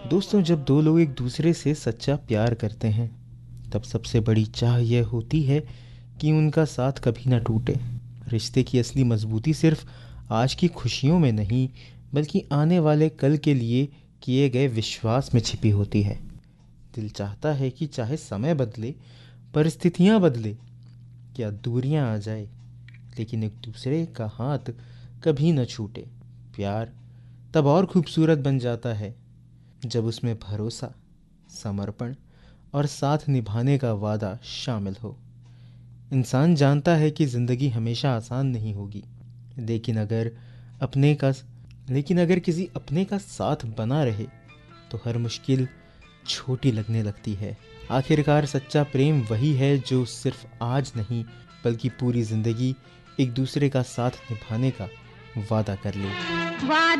दोस्तों, जब दो लोग एक दूसरे से सच्चा प्यार करते हैं तब सबसे बड़ी चाह यह होती है कि उनका साथ कभी ना टूटे। रिश्ते की असली मजबूती सिर्फ आज की खुशियों में नहीं, बल्कि आने वाले कल के लिए किए गए विश्वास में छिपी होती है। दिल चाहता है कि चाहे समय बदले, परिस्थितियां बदले या दूरियां आ जाए, लेकिन एक दूसरे का हाथ कभी न छूटे। प्यार तब और खूबसूरत बन जाता है जब उसमें भरोसा, समर्पण और साथ निभाने का वादा शामिल हो। इंसान जानता है कि ज़िंदगी हमेशा आसान नहीं होगी, लेकिन अगर अपने का लेकिन अगर किसी अपने का साथ बना रहे तो हर मुश्किल छोटी लगने लगती है। आखिरकार सच्चा प्रेम वही है जो सिर्फ आज नहीं, बल्कि पूरी ज़िंदगी एक दूसरे का साथ निभाने का वादा कर ले। वादा